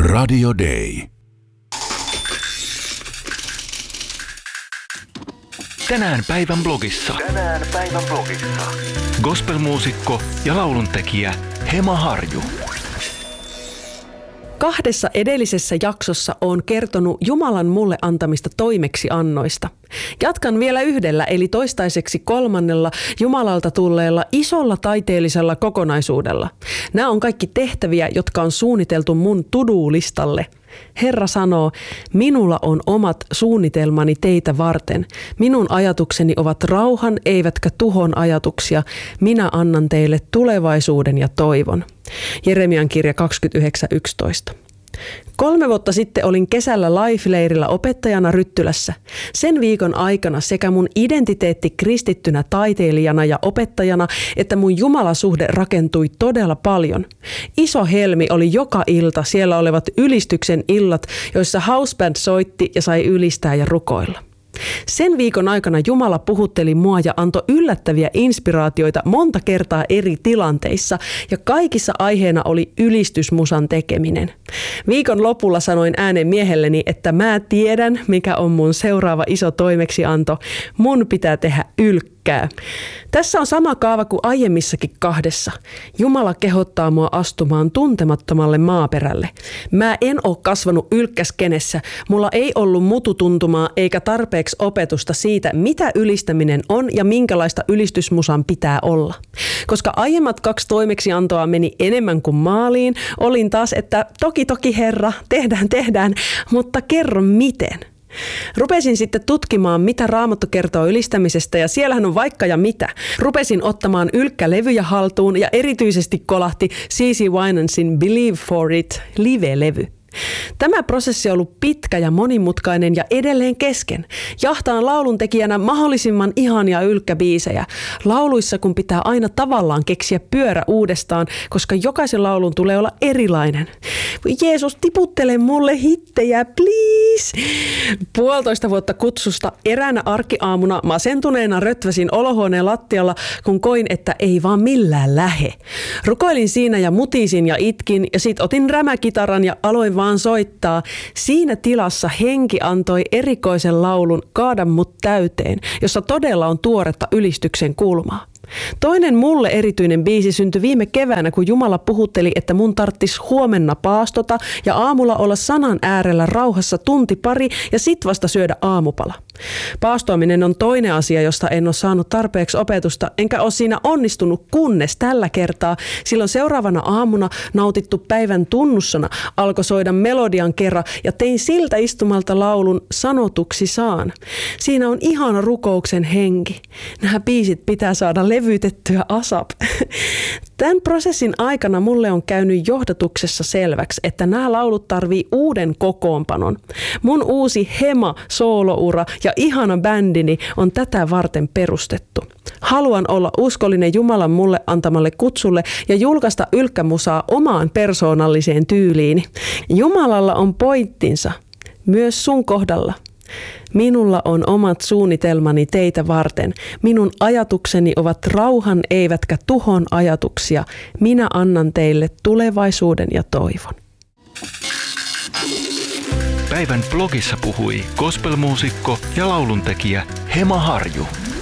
Radio Day. Tänään päivän blogissa. Gospelmuusikko ja lauluntekijä Hema Harju. 2 edellisessä jaksossa olen kertonut Jumalan mulle antamista toimeksiannoista. Jatkan vielä 1, eli toistaiseksi 3. Jumalalta tulleella isolla taiteellisella kokonaisuudella. Nämä on kaikki tehtäviä, jotka on suunniteltu mun to-do-listalle. Herra sanoo, minulla on omat suunnitelmani teitä varten. Minun ajatukseni ovat rauhan eivätkä tuhon ajatuksia. Minä annan teille tulevaisuuden ja toivon. Jeremian kirja 29:11. 3 vuotta sitten olin kesällä Life-leirillä opettajana Ryttylässä. Sen viikon aikana sekä mun identiteetti kristittynä taiteilijana ja opettajana, että mun jumalasuhde rakentui todella paljon. Iso helmi oli joka ilta, siellä olevat ylistyksen illat, joissa houseband soitti ja sai ylistää ja rukoilla. Sen viikon aikana Jumala puhutteli mua ja antoi yllättäviä inspiraatioita monta kertaa eri tilanteissa ja kaikissa aiheena oli ylistysmusan tekeminen. Viikon lopulla sanoin äänen miehelleni, että mä tiedän, mikä on mun seuraava iso toimeksianto. Mun pitää tehdä ylkkää. Tässä on sama kaava kuin aiemmissakin 2. Jumala kehottaa mua astumaan tuntemattomalle maaperälle. Mä en ole kasvanut ylkkäskenessä. Mulla ei ollut mututuntumaa eikä tarpeeksi opetusta siitä, mitä ylistäminen on ja minkälaista ylistysmusan pitää olla. Koska aiemmat 2 toimeksiantoa meni enemmän kuin maaliin, olin taas, että toki Herra, tehdään, mutta kerro miten. Rupesin sitten tutkimaan, mitä Raamattu kertoo ylistämisestä ja siellähän on vaikka ja mitä. Rupesin ottamaan ylkkälevyjä haltuun ja erityisesti kolahti C.C. Winansin Believe for It live-levy. Tämä prosessi on ollut pitkä ja monimutkainen ja edelleen kesken. Jahtaan lauluntekijänä mahdollisimman ihania ylkkäbiisejä. Lauluissa kun pitää aina tavallaan keksiä pyörä uudestaan, koska jokaisen laulun tulee olla erilainen. Jeesus, tiputtele mulle hittejä, please! 1,5 vuotta kutsusta eräänä arkiaamuna masentuneena rötväsin olohuoneen lattialla, kun koin, että ei vaan millään lähe. Rukoilin siinä ja mutisin ja itkin ja sit otin rämäkitaran ja aloin vaan soittaa. Siinä tilassa henki antoi erikoisen laulun Kaada mut täyteen, jossa todella on tuoretta ylistyksen kulmaa. Toinen mulle erityinen biisi syntyi viime keväänä, kun Jumala puhutteli, että mun tarttis huomenna paastota ja aamulla olla sanan äärellä rauhassa tunti pari ja sit vasta syödä aamupala. Paastoaminen on toinen asia, josta en ole saanut tarpeeksi opetusta, enkä ole siinä onnistunut, kunnes tällä kertaa silloin seuraavana aamuna nautittu päivän tunnussana alkoi soida melodian kerran ja tein siltä istumalta laulun Sanotuksi saan. Siinä on ihana rukouksen henki. Nämä biisit pitää saada levytettyä ASAP. Tämän prosessin aikana mulle on käynyt johdatuksessa selväksi, että nämä laulut tarvii uuden kokoonpanon. Mun uusi Hema-sooloura ja ihana bändini on tätä varten perustettu. Haluan olla uskollinen Jumalan mulle antamalle kutsulle ja julkaista ylkkämusaa omaan persoonalliseen tyyliini. Jumalalla on pointtinsa, myös sun kohdalla. Minulla on omat suunnitelmani teitä varten. Minun ajatukseni ovat rauhan eivätkä tuhon ajatuksia. Minä annan teille tulevaisuuden ja toivon. Päivän blogissa puhui gospelmuusikko ja lauluntekijä Hema Harju.